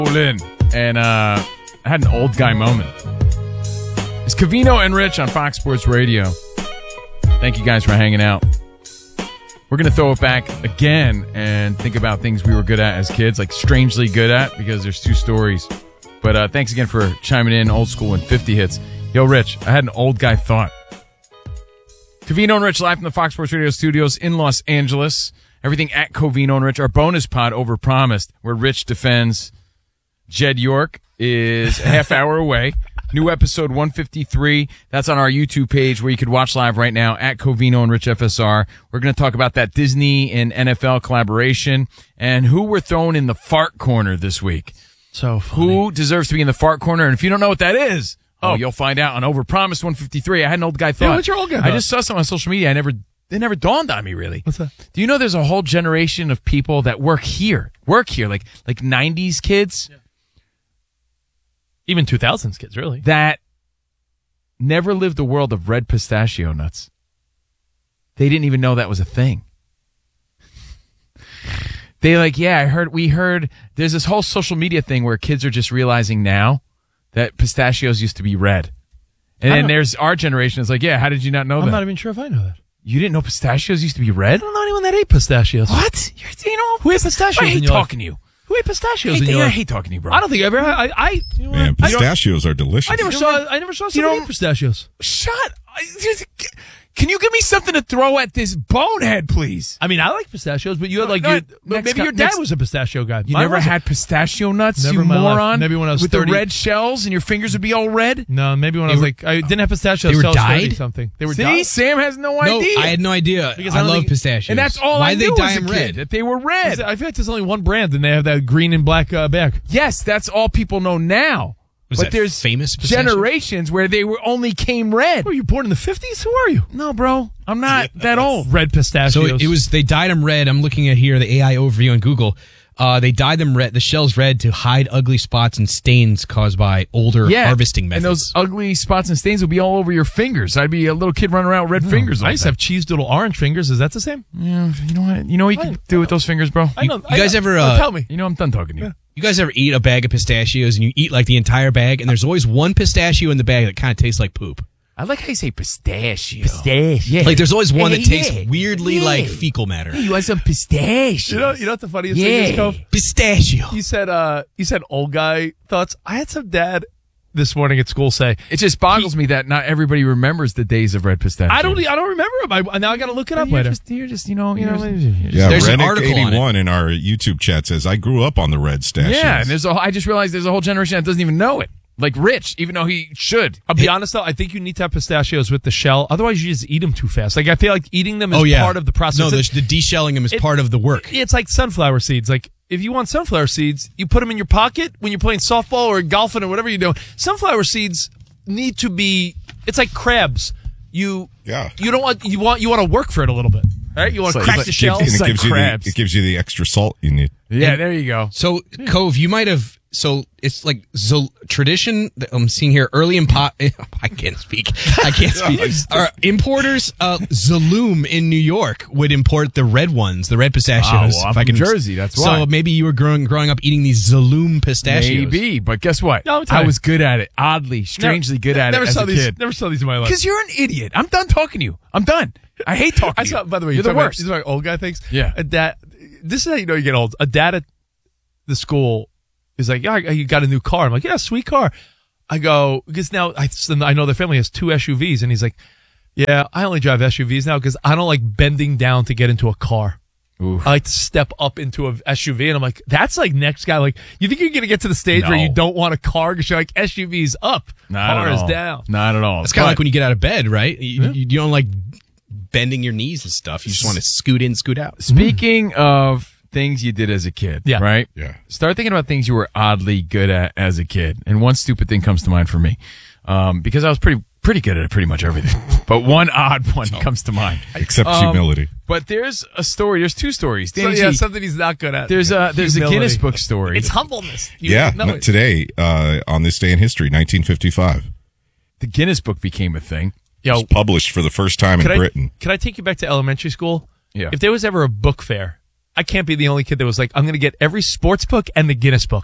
in and I had an old guy moment. It's Covino and Rich on Fox Sports Radio. Thank you guys for hanging out. We're going to throw it back again and think about things we were good at as kids, like strangely good at, because there's two stories. But thanks again for chiming in, old school and 50 hits. Yo, Rich, I had an old guy thought. Covino and Rich live from the Fox Sports Radio studios in Los Angeles. Everything at Covino and Rich. Our bonus pod, Overpromised, where Rich defends Jed York, is a half hour away. New episode 153. That's on our YouTube page where you could watch live right now at Covino and Rich FSR. We're going to talk about that Disney and NFL collaboration and who we're throwing in the fart corner this week. So funny. Who deserves to be in the fart corner? And if you don't know what that is, you'll find out on Overpromised 153. I had an old guy thought. Yeah, what's your old guy I thought? just saw something on social media. It never dawned on me, really. What's that? Do you know there's a whole generation of people that work here, like 90s kids? Yeah. Even 2000s kids, really. That never lived a world of red pistachio nuts. They didn't even know that was a thing. We heard there's this whole social media thing where kids are just realizing now that pistachios used to be red. And then there's our generation is like, yeah, how did you not know that? I'm not even sure if I know that. You didn't know pistachios used to be red? I don't know anyone that ate pistachios. What? Who ate pistachios I in hate your life? talking to you. Who ate pistachios in I your life? hate talking to you, bro. I don't think I ever. Man, pistachios are delicious. I never saw someone eat pistachios. Can you give me something to throw at this bonehead, please? I mean, I like pistachios, but you had maybe your dad next- was a pistachio guy. You Mine never wasn't. had pistachio nuts, Never you in my life. moron? Maybe when I was with 30. the red shells and your fingers would be all red? No, maybe when I was I didn't have pistachios. They were till I was dyed? 30-something. They were See, dyed. Sam has no No, idea. I had no idea. Because I I don't love think- pistachios. And that's all Why I they knew dye as a them kid, red? that they were red. I feel like there's only one brand, and they have that green and black bag. Yes, that's all people know now. Was but that there's famous pistachio? generations where they only came red. Were you born in the 50s? Who are you? No, bro, I'm not that old. Red pistachios. So it was. They dyed them red. I'm looking at here the AI overview on Google. They dyed them red, the shells red, to hide ugly spots and stains caused by older harvesting methods. And those ugly spots and stains would be all over your fingers. I'd be a little kid running around with red fingers. I used to have cheese doodle orange fingers. Is that the same? Yeah, you know what? You know what you can do with those fingers, bro? I know. You guys ever? Tell me. You know I'm done talking to you. You guys ever eat a bag of pistachios and you eat like the entire bag, and there's always one pistachio in the bag that kind of tastes like poop. I like how you say pistachio. Pistachio. Yeah. Like there's always one that tastes yeah. weirdly Yeah. like fecal matter. Hey, you want some pistachio? You know what the funniest thing is, Cove? Pistachio. You said old guy thoughts. I had some dad this morning at school say, It just boggles me that not everybody remembers the days of red pistachio. I don't remember him. Now I got to look it up later. You're just Yeah, There's an Rennick article on 81 in our YouTube chat says, I grew up on the red pistachios. Yeah, and I just realized there's a whole generation that doesn't even know it. Like Rich, even though he should. I'll be honest though, I think you need to have pistachios with the shell. Otherwise, you just eat them too fast. Like I feel like eating them is part of the process. No, the deshelling them is part of the work. It's like sunflower seeds. Like if you want sunflower seeds, you put them in your pocket when you're playing softball or golfing or whatever you're doing. Sunflower seeds need to be. It's like crabs. You don't want you want to work for it a little bit. Right? You want to crack the shell. And It's like crabs. it gives you the extra salt you need. Yeah, there you go. So, Cove, you might have. So it's like tradition that I'm seeing here. Early I can't speak. Importers, Zaloom in New York would import the red ones, the red pistachios. Oh, well, I'm from Jersey, that's why. So maybe you were growing up eating these Zaloom pistachios. Maybe, but guess what? No, I was good at it. Oddly, strangely good at it as a kid. Never saw these in my life. Because you're an idiot. I'm done talking to you. I'm done. I hate talking I to saw. you. By the way, you're the worst. This is my old guy things. Yeah. A dad. This is how you know you get old. A dad at the school is like, yeah, you got a new car. I'm like, yeah, sweet car. I go because now I know the family has 2 SUVs, and he's like, yeah, I only drive SUVs now because I don't like bending down to get into a car. Oof. I like to step up into a SUV, and I'm like, that's like next guy. Like, you think you're gonna get to the stage where No. you don't want a car because you're like SUVs up, Not car at is all. down. Not at all. It's kind of But- like when you get out of bed, right? You don't like bending your knees and stuff. You just want to scoot in, scoot out. Speaking of things you did as a kid, Yeah. right? Yeah. Start thinking about things you were oddly good at as a kid. And one stupid thing comes to mind for me. Because I was pretty good at pretty much everything. But one odd one comes to mind. Except humility. But there's a story. There's 2 stories. So, Danny yeah, G, something he's not good at. there's a Humility. Guinness Book story. It's humbleness. Today, on this day in history, 1955. The Guinness Book became a thing. Yo, It's published for the first time in Britain. Can I take you back to elementary school? Yeah. If there was ever a book fair, I can't be the only kid that was like, I'm going to get every sports book and the Guinness book.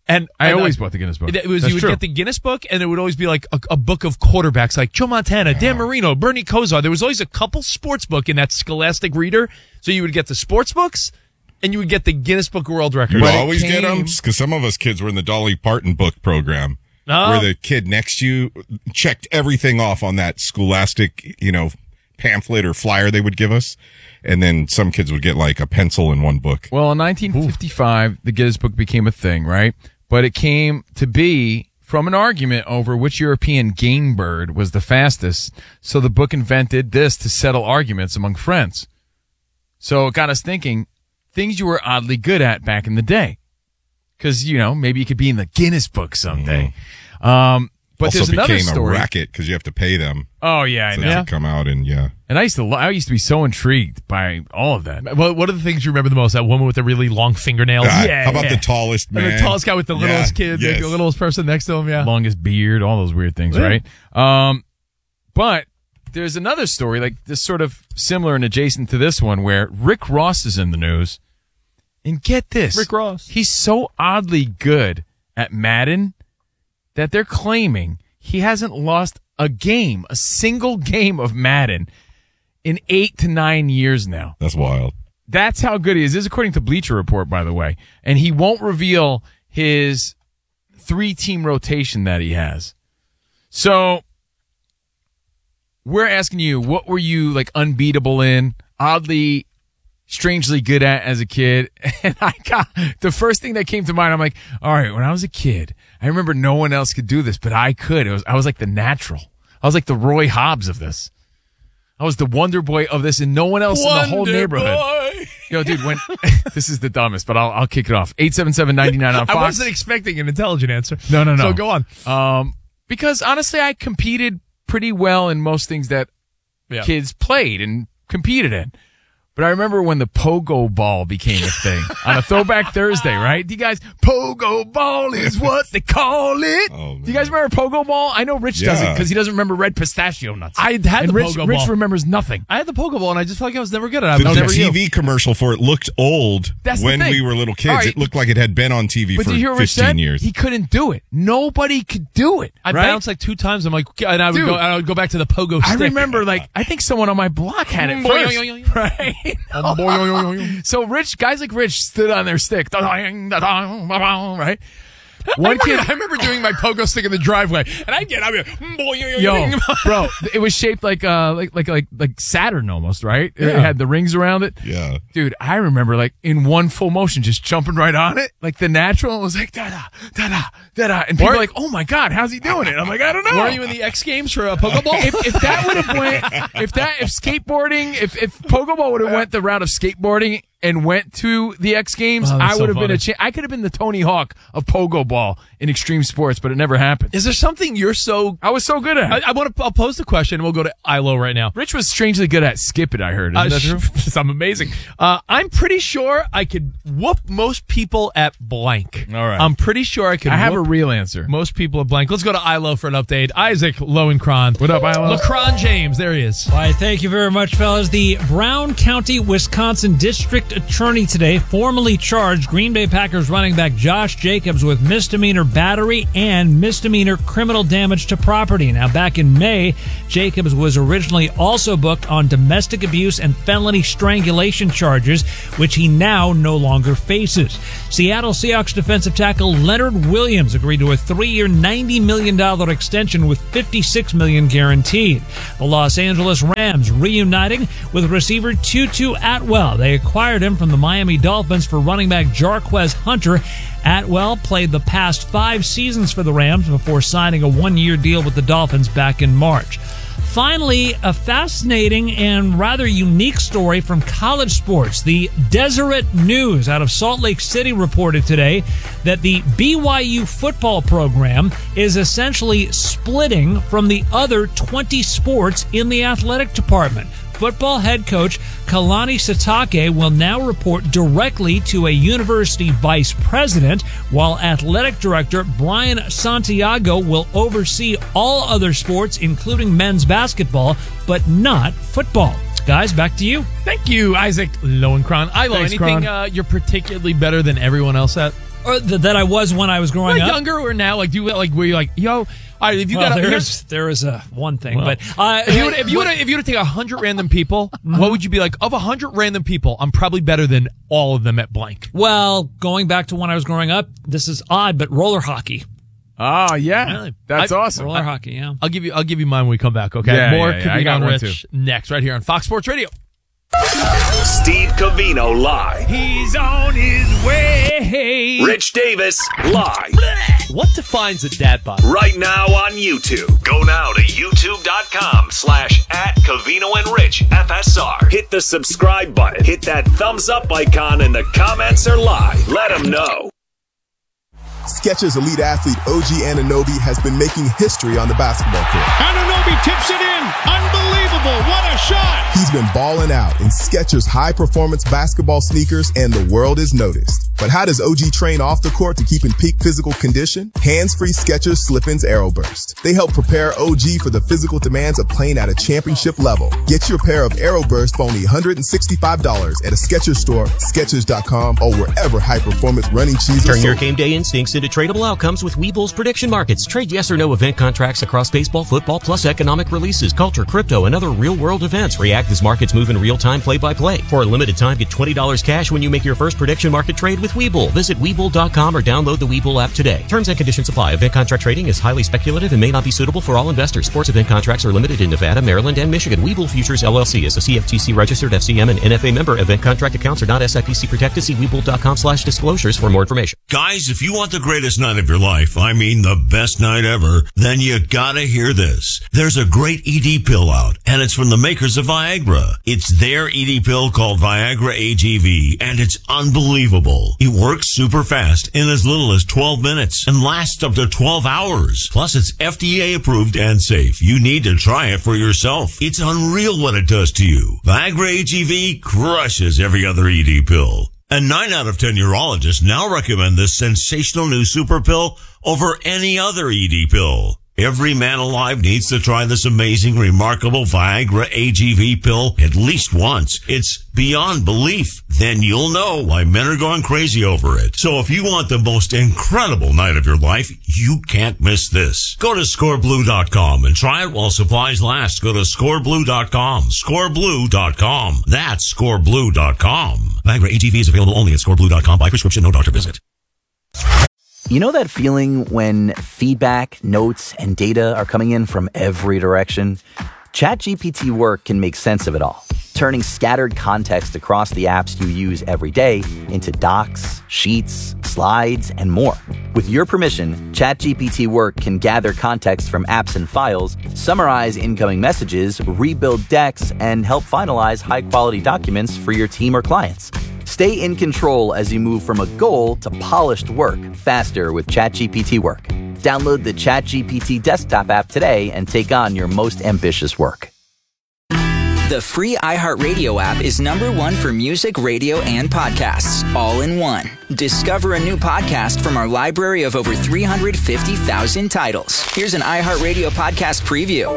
And I always bought the Guinness book. It was That's you would true. get the Guinness book, and it would always be like a book of quarterbacks, like Joe Montana, Dan Marino, Bernie Kosar. There was always a couple sports book in that Scholastic reader, so you would get the sports books, and you would get the Guinness Book of World Records. You But it always get them came- because some of us kids were in the Dolly Parton book program, Oh. where the kid next to you checked everything off on that Scholastic, pamphlet or flyer they would give us, and then some kids would get like a pencil in one book. Well, in 1955, the Guinness Book became a thing, right? But it came to be from an argument over which European game bird was the fastest. So the book invented this to settle arguments among friends. So it got us thinking things you were oddly good at back in the day. Because, maybe you could be in the Guinness Book someday. But Also there's another became a story. racket because you have to pay them Oh, yeah, I know. to come out and And I used to be so intrigued by all of that. What are the things you remember the most? That woman with the really long fingernails? How about the tallest man? And the tallest guy with the littlest Yeah, kid, yes. the littlest person next to him, yeah. Longest beard, all those weird things, Yeah. right? But there's another story, like this sort of similar and adjacent to this one, where Rick Ross is in the news. And get this. Rick Ross. He's so oddly good at Madden that they're claiming he hasn't lost a single game of Madden in 8 to 9 years now. That's wild. That's how good he is. This is according to Bleacher Report, by the way. And he won't reveal his 3-team rotation that he has. So we're asking you, what were you like unbeatable in, oddly, strangely good at as a kid? And the first thing that came to mind, I'm like, all right, when I was a kid, I remember no one else could do this, but I could. I was like the natural. I was like the Roy Hobbs of this. I was the Wonder Boy of this, and no one else in the whole neighborhood. Dude, when this is the dumbest, but I'll kick it off. 877-99 on Fox. I wasn't expecting an intelligent answer. No. So go on. Because honestly, I competed pretty well in most things that kids played and competed in. But I remember when the pogo ball became a thing on a Throwback Thursday, right? Do you guys, pogo ball is what they call it. Oh, man. Do you guys remember pogo ball? I know Rich doesn't Yeah. because he doesn't remember red pistachio nuts. I had and the Rich, pogo Rich ball. remembers nothing. I had the Pokeball, and I just felt like I was never good at it. The, I was never you. TV commercial for it looked old That's the when thing. we were little kids. All right. It looked like it had been on TV But for did you hear what Rich 15 said? years. He couldn't do it. Nobody could do it. I right? bounced like 2 times. I'm like, and I Dude. would go back to the pogo I stick. remember, I think someone on my block had it first, right? So guys like Rich stood on their stick, right? One kid, I remember doing my pogo stick in the driveway, and I'd be yo, bro, it was shaped like Saturn almost, right? It Yeah. had the rings around it. Yeah. Dude, I remember in one full motion just jumping right on it, like the natural was like da da da da da da, and people were like, oh my god, how's he doing it? I'm like, I don't know. Were you in the X Games for a Pokeball? if that would have went, if skateboarding, if Pokeball would have went the route of skateboarding and went to the X Games, Oh, that's I would have so been funny. I could have been the Tony Hawk of Pogo Ball in extreme sports, but it never happened. Is there something you're so? I was so good at it. I'll pose the question, and we'll go to ILO right now. Rich was strangely good at Skip It, I heard. Isn't that true? I'm amazing. I'm pretty sure I could whoop most people at blank. All right. I'm pretty sure I could. I have a whoop real answer. most people at blank. Let's go to ILO for an update. Isaac Lowenkron. What up, Ilo? LeCron James. There he is. Why, thank you very much, fellas. The Brown County, Wisconsin District Attorney today formally charged Green Bay Packers running back Josh Jacobs with misdemeanor battery and misdemeanor criminal damage to property. Now, back in May, Jacobs was originally also booked on domestic abuse and felony strangulation charges, which he now no longer faces. Seattle Seahawks defensive tackle Leonard Williams agreed to a 3-year, $90 million extension with $56 million guaranteed. The Los Angeles Rams reuniting with receiver Tutu Atwell. They acquired him from the Miami Dolphins for running back Jarquez Hunter. Atwell played the past 5 seasons for the Rams before signing a 1-year deal with the Dolphins back in March. Finally, a fascinating and rather unique story from college sports. The Deseret News out of Salt Lake City reported today that the BYU football program is essentially splitting from the other 20 sports in the athletic department. Football head coach Kalani Sitake will now report directly to a university vice president, while athletic director Brian Santiago will oversee all other sports, including men's basketball, but not football. Guys, back to you. Thank you, Isaac Lowenkron. ILO, Thanks, anything Kron. you're particularly better than everyone else at? Or that I was when I was growing up? Younger or now? Like, do you were you like, yo, all right, if you there is a one thing, well, but if you were to take 100 random people, what would you be like? Of 100 random people, I'm probably better than all of them at blank. Well, going back to when I was growing up, this is odd, but roller hockey. Oh yeah, Really? that's awesome. Roller hockey, yeah. I'll give you mine when we come back. Okay, Yeah, more yeah, yeah. I got Covino one and Rich too. next, right here on Fox Sports Radio. Steve Covino live. He's on his way. Rich Davis live. What defines a dad bod? Right now on YouTube. Go now to youtube.com/@Covino and Rich FSR. Hit the subscribe button. Hit that thumbs up icon and the comments are live. Let them know. Skechers elite athlete OG Anunoby has been making history on the basketball court. Anunoby tips it in. Unbelievable. What a shot. He's been balling out in Skechers high-performance basketball sneakers, and the world has noticed. But how does OG train off the court to keep in peak physical condition? Hands-free Skechers Slip-ins Aeroburst. They help prepare OG for the physical demands of playing at a championship level. Get your pair of Aeroburst for only $165 at a Skechers store, Skechers.com, or wherever high-performance running shoes are Turn your sold. game day instincts into tradable outcomes with Webull's prediction markets. Trade yes or no event contracts across baseball, football, plus economic releases, culture, crypto, and other real-world events. React as markets move in real time, play-by-play. For a limited time, get $20 cash when you make your first prediction market trade with Webull. Visit Webull.com or download the Webull app today. Terms and conditions apply. Event contract trading is highly speculative and may not be suitable for all investors. Sports event contracts are limited in Nevada, Maryland, and Michigan. Webull Futures LLC is a CFTC registered FCM and NFA member. Event contract accounts are not SIPC protected. See Webull.com/disclosures for more information. Guys, if you want the greatest night of your life, I mean the best night ever, then you gotta hear this. There's a great ED pill out, and it's from the makers of Viagra. It's their ED pill called Viagra AGV, and it's unbelievable. It works super fast in as little as 12 minutes and lasts up to 12 hours. Plus, it's FDA approved and safe. You need to try it for yourself. It's unreal what it does to you. Viagra AGV crushes every other ED pill. And 9 out of 10 urologists now recommend this sensational new super pill over any other ED pill. Every man alive needs to try this amazing, remarkable Viagra AGV pill at least once. It's beyond belief. Then you'll know why men are going crazy over it. So if you want the most incredible night of your life, you can't miss this. Go to scoreblue.com and try it while supplies last. Go to scoreblue.com. Scoreblue.com. That's scoreblue.com. Viagra AGV is available only at scoreblue.com by prescription, no doctor visit. You know that feeling when feedback, notes, and data are coming in from every direction? ChatGPT Work can make sense of it all, turning scattered context across the apps you use every day into docs, sheets, slides, and more. With your permission, ChatGPT Work can gather context from apps and files, summarize incoming messages, rebuild decks, and help finalize high-quality documents for your team or clients. Stay in control as you move from a goal to polished work faster with ChatGPT Work. Download the ChatGPT desktop app today and take on your most ambitious work. The free iHeartRadio app is #1 for music, radio, and podcasts, all in one. Discover a new podcast from our library of over 350,000 titles. Here's an iHeartRadio podcast preview.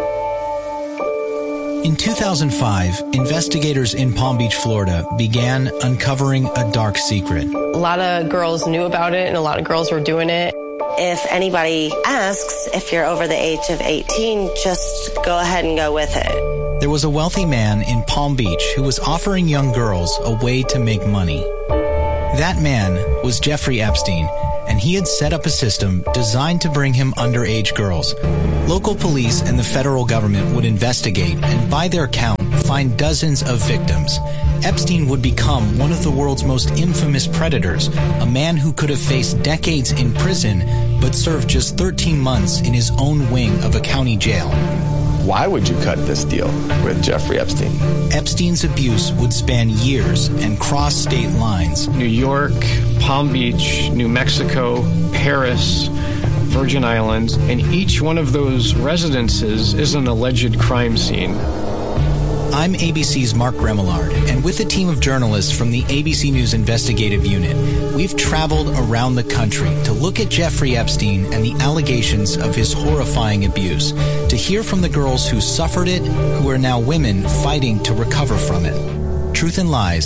In 2005, investigators in Palm Beach, Florida began uncovering a dark secret. A lot of girls knew about it and a lot of girls were doing it. If anybody asks if you're over the age of 18, just go ahead and go with it. There was a wealthy man in Palm Beach who was offering young girls a way to make money. That man was Jeffrey Epstein, and he had set up a system designed to bring him underage girls. Local police and the federal government would investigate and, by their count, find dozens of victims. Epstein would become one of the world's most infamous predators, a man who could have faced decades in prison but served just 13 months in his own wing of a county jail. Why would you cut this deal with Jeffrey Epstein? Epstein's abuse would span years and cross state lines. New York, Palm Beach, New Mexico, Paris, Virgin Islands, and each one of those residences is an alleged crime scene. I'm ABC's Mark Remillard, and with a team of journalists from the ABC News Investigative Unit, we've traveled around the country to look at Jeffrey Epstein and the allegations of his horrifying abuse, to hear from the girls who suffered it, who are now women fighting to recover from it. Truth and Lies,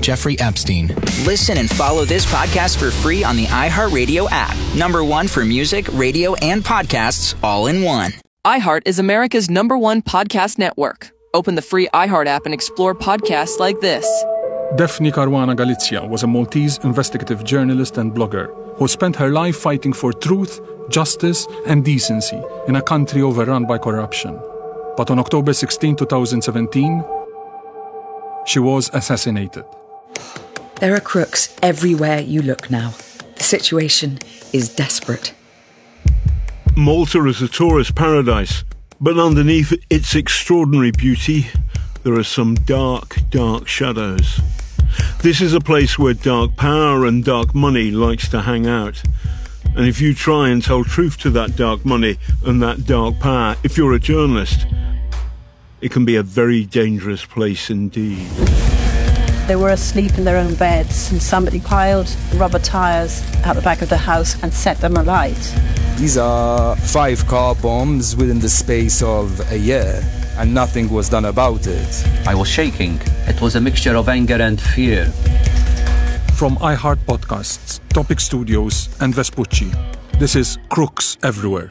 Jeffrey Epstein. Listen and follow this podcast for free on the iHeartRadio app. #1 for music, radio, and podcasts all in one. iHeart is America's #1 podcast network. Open the free iHeart app and explore podcasts like this. Daphne Caruana Galizia was a Maltese investigative journalist and blogger who spent her life fighting for truth, justice, and decency in a country overrun by corruption. But on October 16, 2017, she was assassinated. There are crooks everywhere you look now. The situation is desperate. Malta is a tourist paradise, but underneath its extraordinary beauty, there are some dark, dark shadows. This is a place where dark power and dark money likes to hang out. And if you try and tell truth to that dark money and that dark power, if you're a journalist, it can be a very dangerous place indeed. They were asleep in their own beds and somebody piled rubber tires out the back of the house and set them alight. These are 5 car bombs within the space of a year, and nothing was done about it. I was shaking. It was a mixture of anger and fear. From iHeart Podcasts, Topic Studios, and Vespucci, this is Crooks Everywhere.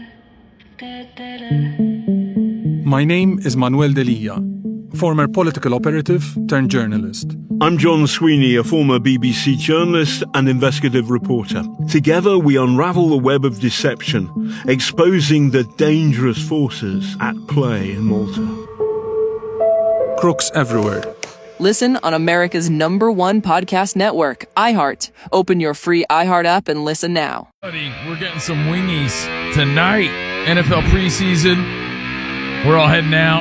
My name is Manuel Delia, former political operative turned journalist. I'm John Sweeney, a former BBC journalist and investigative reporter. Together we unravel the web of deception, exposing the dangerous forces at play in Malta. Crooks Everywhere. Listen on America's #1 podcast network, iHeart. Open your free iHeart app and listen now. We're getting some wingies tonight. NFL preseason. We're all heading out.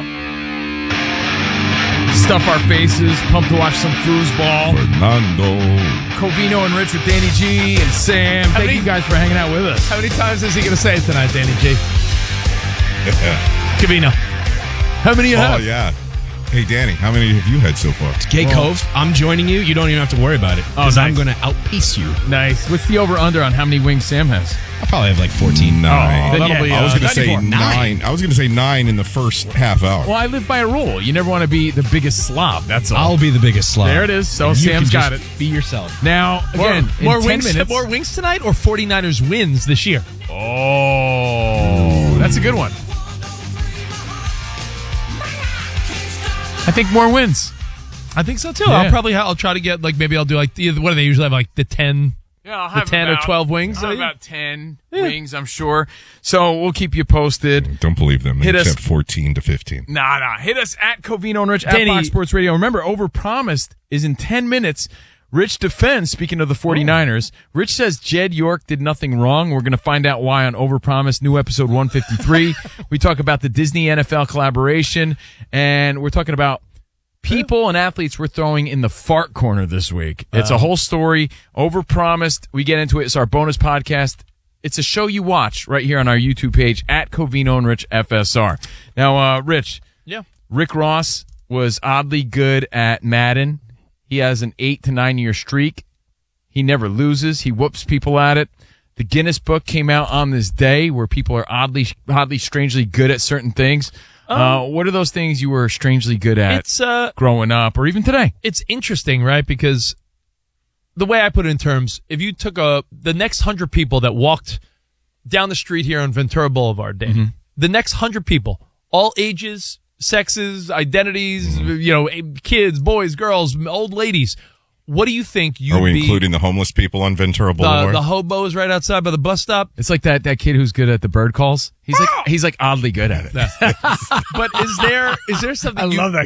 Stuff our faces. Pumped to watch some foosball. Fernando. Covino and Rich with Danny G and Sam. Thank you guys for hanging out with us. How many times is he going to say it tonight, Danny G? Covino. How many you have? Oh, yeah. Hey, Danny, how many have you had so far? Gay Cove, I'm joining you. You don't even have to worry about it. Because I'm going to outpace you. Nice. What's the over-under on how many wings Sam has? I'll probably have like 14. 9. That'll be, I was going to say 94. 9. I was going to say 9 in the first half hour. Well, I live by a rule. You never want to be the biggest slob. That's all. I'll be the biggest slob. There it is. So You Sam's can got just it. Be yourself. Now, again, more in 10 wings, minutes. more wings tonight or 49ers wins this year? Oh, that's a good one. I think more wins. I think so too. Yeah. I'll try to get maybe I'll do what do they usually have, like the 10? Yeah, I'll have 10 or 12 wings. I'll have about 10 wings, I'm sure. So we'll keep you posted. Don't believe them. Hit Except us. 14 to 15. Nah. Hit us at Covino and Rich at Danny. Fox Sports Radio. Remember, Overpromised is in 10 minutes. Rich defends, speaking of the 49ers. Rich says Jed York did nothing wrong. We're going to find out why on Overpromised, new episode 153. We talk about the Disney NFL collaboration, and we're talking about people and athletes we're throwing in the fart corner this week. It's a whole story. Overpromised. We get into it. It's our bonus podcast. It's a show you watch right here on our YouTube page at Covino and Rich FSR. Now, Rich. Yeah. Rick Ross was oddly good at Madden. He has an 8 to 9 year streak. He never loses. He whoops people at it. The Guinness Book came out on this day where people are oddly, strangely good at certain things. What are those things you were strangely good at growing up or even today? It's interesting, right? Because the way I put it in terms, if you took the next 100 people that walked down the street here on Ventura Boulevard, Dan, the next 100 people, all ages, sexes, identities, kids, boys, girls, old ladies, what do you think you'd be? Are we including the homeless people on Ventura Boulevard? The hobos right outside by the bus stop? It's like that kid who's good at the bird calls. He's like oddly good at it. But is there something I love that